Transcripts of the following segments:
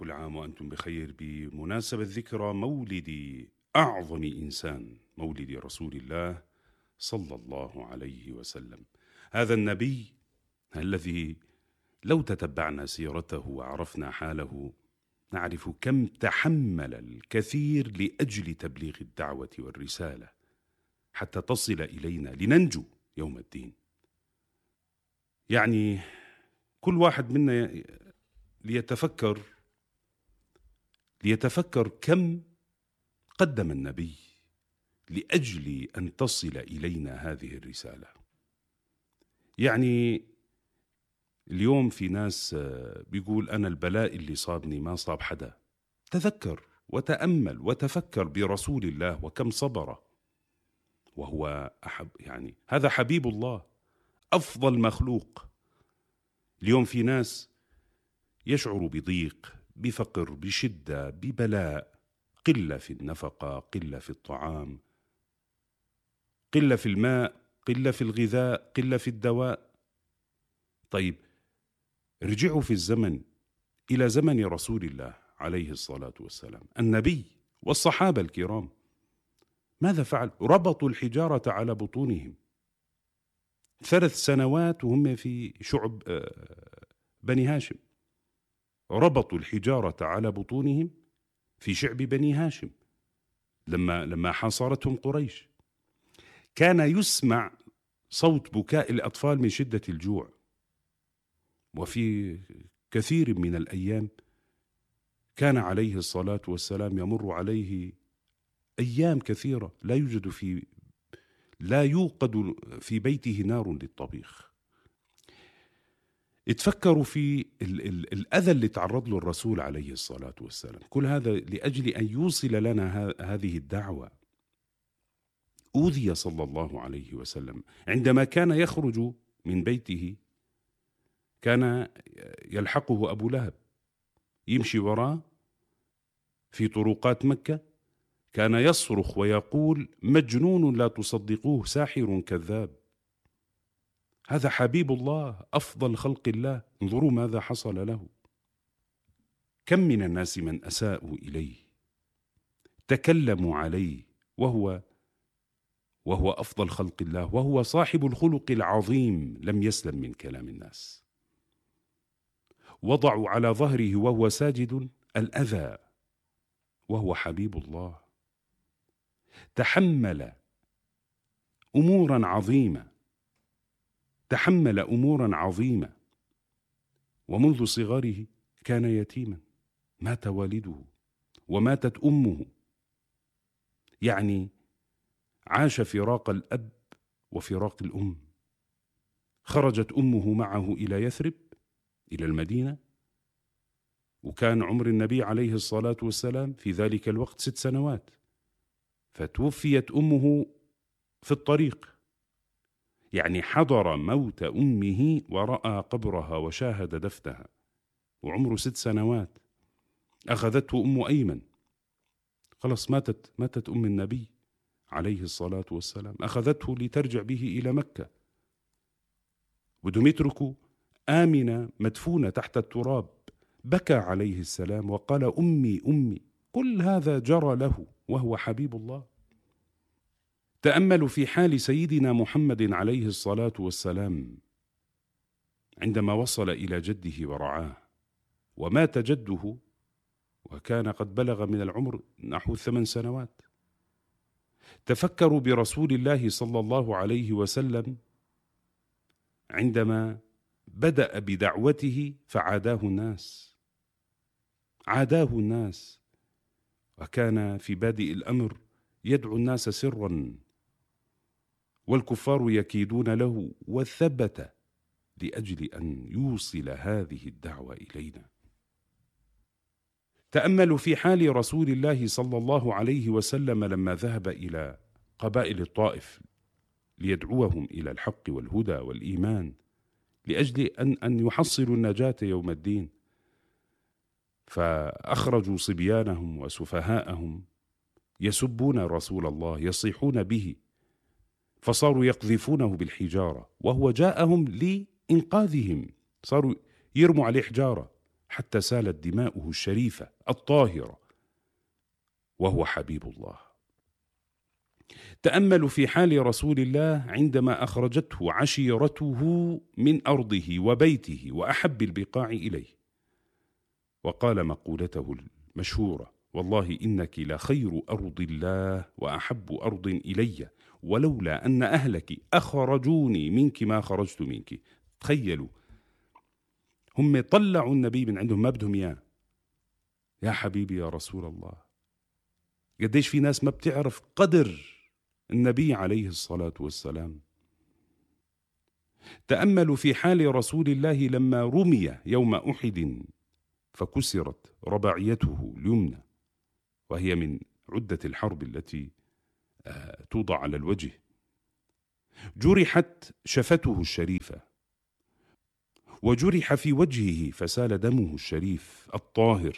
كل عام وأنتم بخير بمناسبة ذكرى مولد أعظم إنسان، مولد رسول الله صلى الله عليه وسلم. هذا النبي الذي لو تتبعنا سيرته وعرفنا حاله نعرف كم تحمل الكثير لأجل تبليغ الدعوة والرسالة حتى تصل إلينا لننجو يوم الدين. يعني كل واحد منا ليتفكر كم قدم النبي لأجل أن تصل إلينا هذه الرسالة. يعني اليوم في ناس بيقول أنا البلاء اللي صابني ما صاب حدا. تذكر وتأمل وتفكر برسول الله وكم صبر، وهو هذا حبيب الله أفضل مخلوق. اليوم في ناس يشعر بضيق، بفقر، بشدة، ببلاء، قلة في النفقة، قلة في الطعام، قلة في الماء، قلة في الغذاء، قلة في الدواء. طيب رجعوا في الزمن إلى زمن رسول الله عليه الصلاة والسلام، النبي والصحابة الكرام ماذا فعل؟ ربطوا الحجارة على بطونهم 3 سنوات وهم في شعب بني هاشم. ربطوا الحجارة على بطونهم في شعب بني هاشم لما حاصرتهم قريش. كان يسمع صوت بكاء الأطفال من شدة الجوع. وفي كثير من الأيام كان عليه الصلاة والسلام يمر عليه أيام كثيرة لا يوقد في بيته نار للطبيخ. اتفكروا في الأذى اللي تعرض له الرسول عليه الصلاة والسلام، كل هذا لأجل أن يوصل لنا هذه الدعوة. أوذي صلى الله عليه وسلم عندما كان يخرج من بيته، كان يلحقه أبو لهب يمشي وراه في طرقات مكة، كان يصرخ ويقول مجنون لا تصدقوه، ساحر كذاب. هذا حبيب الله أفضل خلق الله، انظروا ماذا حصل له. كم من الناس من أساءوا إليه، تكلموا عليه، وهو أفضل خلق الله، وهو صاحب الخلق العظيم، لم يسلم من كلام الناس. وضعوا على ظهره وهو ساجد الأذى، وهو حبيب الله. تحمل أمورا عظيمة، ومنذ صغره كان يتيما، مات والده وماتت أمه. يعني عاش فراق الأب وفراق الأم. خرجت أمه معه إلى يثرب، إلى المدينة، وكان عمر النبي عليه الصلاة والسلام في ذلك الوقت 6 سنوات، فتوفيت أمه في الطريق. يعني حضر موت أمه ورأى قبرها وشاهد دفنها وعمره 6 سنوات. أخذته أم أيمن، خلص ماتت أم النبي عليه الصلاة والسلام، أخذته لترجع به إلى مكة، بدهم يتركوا آمنة مدفونة تحت التراب. بكى عليه السلام وقال أمي أمي. كل هذا جرى له وهو حبيب الله. تأملوا في حال سيدنا محمد عليه الصلاة والسلام عندما وصل إلى جده ورعاه، ومات جده وكان قد بلغ من العمر نحو 8 سنوات. تفكروا برسول الله صلى الله عليه وسلم عندما بدأ بدعوته فعاداه الناس، وكان في بادئ الأمر يدعو الناس سرا، والكفار يكيدون له، وثبت لأجل أن يوصل هذه الدعوة إلينا. تأملوا في حال رسول الله صلى الله عليه وسلم لما ذهب إلى قبائل الطائف ليدعوهم إلى الحق والهدى والإيمان، لأجل أن يحصلوا النجاة يوم الدين. فأخرجوا صبيانهم وسفهاءهم يسبون رسول الله، يصيحون به، فصاروا يقذفونه بالحجارة، وهو جاءهم لإنقاذهم، صاروا يرموا عليه حجارة حتى سالت دماؤه الشريفة الطاهرة، وهو حبيب الله. تأملوا في حال رسول الله عندما أخرجته عشيرته من أرضه وبيته وأحب البقاع إليه، وقال مقولته المشهورة: والله إنك لخير أرض الله وأحب أرض إلي، ولولا أن أهلك أخرجوني منك ما خرجت منك. تخيلوا، هم طلعوا النبي من عندهم، ما بدهم إياه. يا حبيبي يا رسول الله، قديش في ناس ما بتعرف قدر النبي عليه الصلاة والسلام. تأملوا في حال رسول الله لما رمي يوم أحد فكسرت رباعيته اليمنى، وهي من عدة الحرب التي توضع على الوجه. جرحت شفته الشريفة، وجرح في وجهه فسال دمه الشريف الطاهر.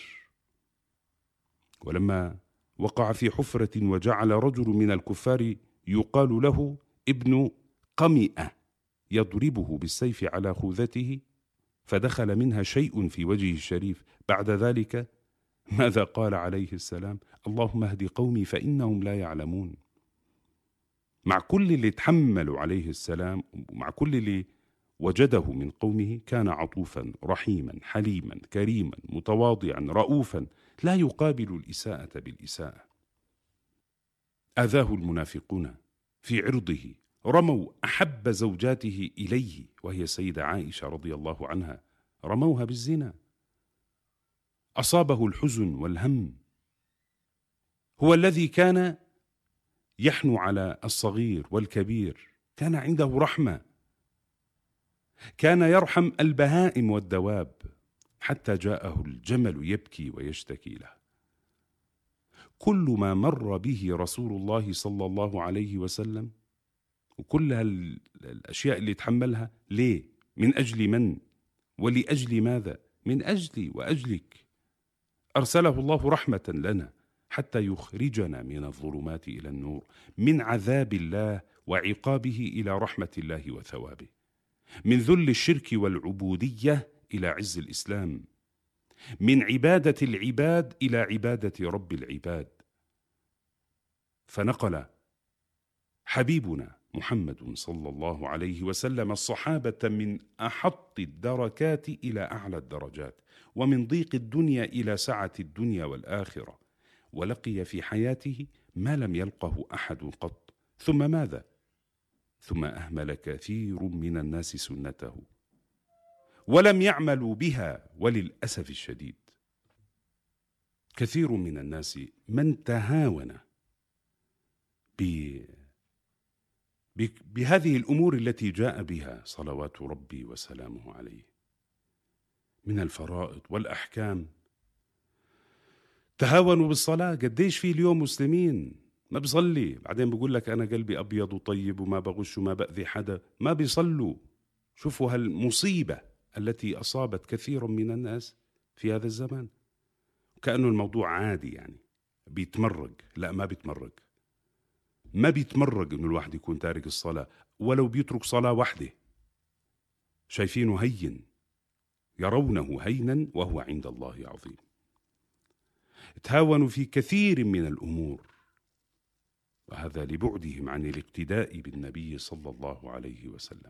ولما وقع في حفرة وجعل رجل من الكفار يقال له ابن قمئة يضربه بالسيف على خوذته، فدخل منها شيء في وجهه الشريف. بعد ذلك ماذا قال عليه السلام؟ اللهم اهد قومي فإنهم لا يعلمون. مع كل اللي تحملوا عليه السلام، مع كل اللي وجده من قومه، كان عطوفا رحيما حليما كريما متواضعا رؤوفا، لا يقابل الإساءة بالإساءة. آذاه المنافقون في عرضه، رموا أحب زوجاته إليه وهي سيدة عائشة رضي الله عنها، رموها بالزنا. أصابه الحزن والهم. هو الذي كان يحنو على الصغير والكبير، كان عنده رحمة، كان يرحم البهائم والدواب، حتى جاءه الجمل يبكي ويشتكي له. كل ما مر به رسول الله صلى الله عليه وسلم وكل الأشياء اللي تحملها، ليه؟ من أجل من؟ ولأجل ماذا؟ من أجلي وأجلك. أرسله الله رحمة لنا حتى يخرجنا من الظلمات إلى النور، من عذاب الله وعقابه إلى رحمة الله وثوابه، من ذل الشرك والعبودية إلى عز الإسلام، من عبادة العباد إلى عبادة رب العباد. فنقل حبيبنا محمد صلى الله عليه وسلم الصحابة من أحط الدركات إلى أعلى الدرجات، ومن ضيق الدنيا إلى سعة الدنيا والآخرة، ولقي في حياته ما لم يلقه أحد قط. ثم ماذا؟ ثم أهمل كثير من الناس سنته ولم يعملوا بها، وللأسف الشديد كثير من الناس من تهاون بهذه الأمور التي جاء بها صلوات ربي وسلامه عليه من الفرائض والأحكام. تهاونوا بالصلاة. قديش في اليوم مسلمين ما بيصلي، بعدين بيقول لك أنا قلبي أبيض وطيب وما بغش وما بأذي حدا، ما بيصلوا. شوفوا هالمصيبة التي أصابت كثير من الناس في هذا الزمان، كأنه الموضوع عادي، يعني بيتمرق. لا، ما بيتمرق، ما بيتمرق إنه الواحد يكون تارك الصلاة، ولو بيترك صلاة واحدة شايفينه هين، يرونه هينا وهو عند الله عظيم. تهاونوا في كثير من الأمور، وهذا لبعدهم عن الاقتداء بالنبي صلى الله عليه وسلم.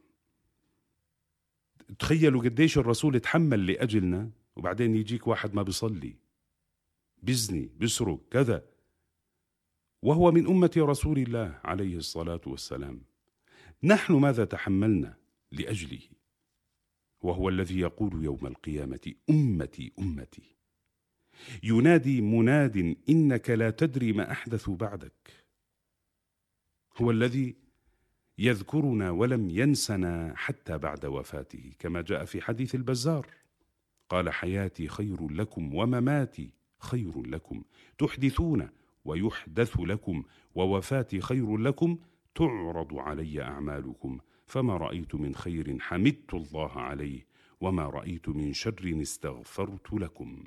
تخيلوا قديش الرسول اتحمل لأجلنا، وبعدين يجيك واحد ما بيصلي، بزني، بسرق، كذا، وهو من أمة رسول الله عليه الصلاة والسلام. نحن ماذا تحملنا لأجله؟ وهو الذي يقول يوم القيامة: أمتي أمتي. ينادي مناد: إنك لا تدري ما أحدث بعدك. هو الذي يذكرنا ولم ينسنا حتى بعد وفاته، كما جاء في حديث البزار قال: حياتي خير لكم ومماتي خير لكم، تحدثون ويحدث لكم، ووفاتي خير لكم، تعرض علي أعمالكم، فما رأيت من خير حمدت الله عليه، وما رأيت من شر استغفرت لكم.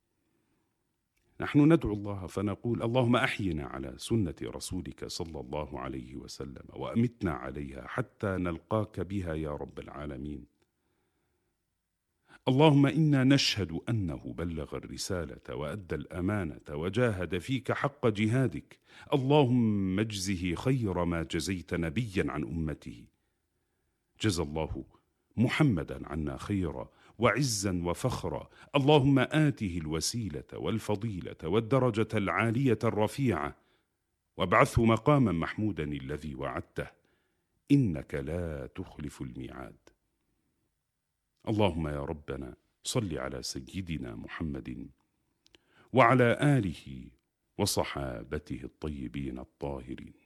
نحن ندعو الله فنقول: اللهم أحينا على سنة رسولك صلى الله عليه وسلم، وأمتنا عليها حتى نلقاك بها يا رب العالمين. اللهم إنا نشهد أنه بلغ الرسالة وأدى الأمانة وجاهد فيك حق جهادك. اللهم اجزه خير ما جزيت نبيا عن أمته. جزى الله محمدا عنا خيرا وعزا وفخرا. اللهم آته الوسيلة والفضيلة والدرجة العالية الرفيعة، وابعثه مقاما محمودا الذي وعدته، إنك لا تخلف الميعاد. اللهم يا ربنا صل على سيدنا محمد وعلى آله وصحابته الطيبين الطاهرين.